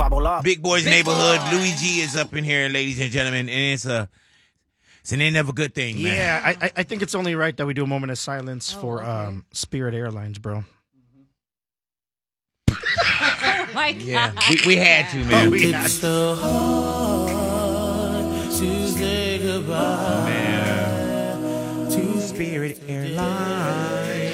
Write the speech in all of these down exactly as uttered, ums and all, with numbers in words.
bubble up. Big Boys Big Neighborhood. Boy. Louis G is up in here, ladies and gentlemen, and it's a it's an end of a good thing, man. Yeah, I, I- I think it's only right that we do a moment of silence Oh, for okay. um, Spirit Airlines, bro. Oh my God. Yeah, we, we had to, man. Oh, we had It's so hard to say goodbye man. to Spirit Airlines.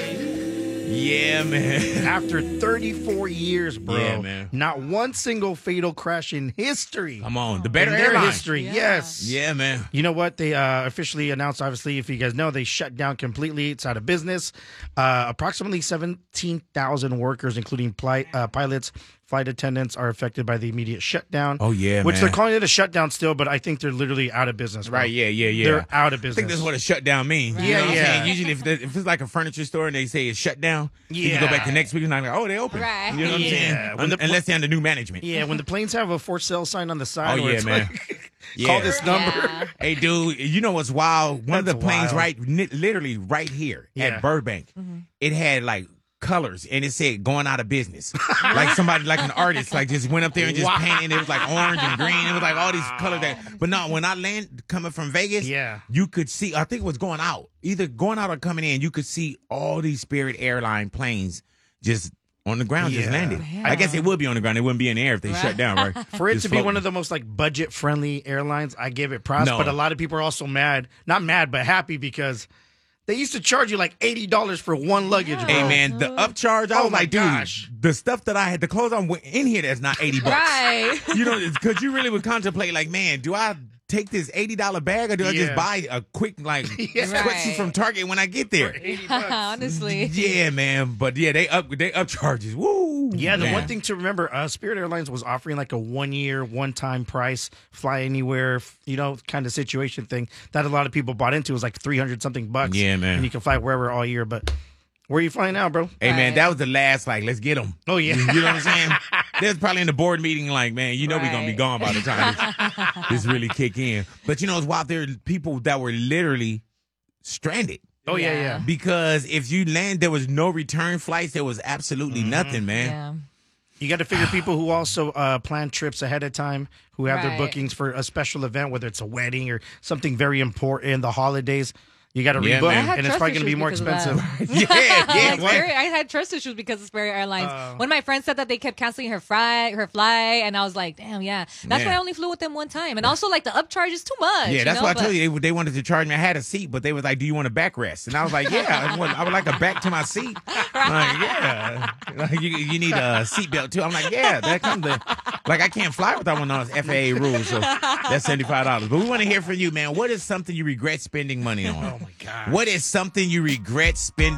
Yeah, man. After thirty-four years, bro. Yeah, man. Not one single fatal crash in history. Come on, the in better their airline. history, Yeah. yes. Yeah, man. You know what? They uh, officially announced, obviously, if you guys know, they shut down completely. It's out of business. Uh, approximately seventeen thousand workers, including pli- uh, pilots, flight attendants, are affected by the immediate shutdown. Oh, yeah, Which man. they're calling it a shutdown still, but I think they're literally out of business. bro. Right, yeah, yeah, yeah. They're out of I business. think that's what a shutdown means. You Yeah, know what I'm yeah. saying? Usually, if, the, if it's like a furniture store and they say it's shut down, you can go back the Yeah. next week and like, oh, they open. Right. You know what I'm Yeah. saying? When the- Unless they're under new management. Yeah, when the planes have a for sale sign on the side. Oh, where yeah, it's man. like, Yeah. call this number. Yeah. Hey, dude, you know what's wild? One of That's the planes wild. right, ni- literally right here Yeah. at Burbank, it had like colors and it said going out of business. Like somebody, like an artist, like just went up there and just painted. It was like orange and green. It was like all these colors. That, but no, when I land coming from Vegas, Yeah. you could see. I think it was going out, either going out or coming in. You could see all these Spirit Airline planes just on the ground, just Yeah. landed. Man. I guess it would be on the ground. It wouldn't be in the air if they shut down, right? For it Just to be one floating. of the most like budget friendly airlines, I give it props. No. But a lot of people are also mad, not mad, but happy because they used to charge you like eighty dollars for one luggage, bro. Hey man, the upcharge, I Oh, was my like, dude, gosh. the stuff that I had, the clothes I'm we- in here that's not eighty bucks. Right. You know, because you really would contemplate, like, man, do I take this eighty dollar bag or do I Yeah. just buy a quick, like, Yeah. sweatshirt Right. from Target when I get there? eighty bucks. Honestly. Yeah, man. But yeah, they up they upcharges. Woo. Yeah, the man. one thing to remember, uh, Spirit Airlines was offering like a one-year, one-time price, fly anywhere, f- you know, kind of situation thing that a lot of people bought into. It was like three hundred something bucks. Yeah, man. And you can fly wherever all year. But where are you flying now, bro? Hey man, Right. that was the last, like, let's get them. Oh, yeah. You know what I'm saying? There's probably in the board meeting, like, man, you know we're gonna be Right. gone by the time this, this really kick in. But you know, it's wild. There are people that were literally stranded. Oh, yeah, Yeah. yeah. Because if you land, there was no return flights. There was absolutely Mm-hmm. nothing, man. Yeah. You got to figure people who also uh, plan trips ahead of time, who have their Right. bookings for a special event, whether it's a wedding or something very important, the holidays. You got to Yeah, rebook, man. I had and it's trust probably going to be issues more because of that. expensive. yeah, yeah. Like, what? Spirit- I had trust issues because of Spirit Airlines. Uh, One of my friends said that they kept canceling her flight, her flight, and I was like, "Damn, yeah." That's Yeah. why I only flew with them one time. And also, like the upcharge is too much. Yeah, you that's know? why I But- told you they, they wanted to charge me. I had a seat, but they was like, "Do you want a backrest?" And I was like, "Yeah, I, want, I would like a back to my seat." I'm like, yeah, like, you, you need a seatbelt too. I'm like, yeah, that comes the like I can't fly without one of those F A A rules, so that's seventy five dollars. But we want to hear from you, man. What is something you regret spending money on? Oh, my God. What is something you regret spending?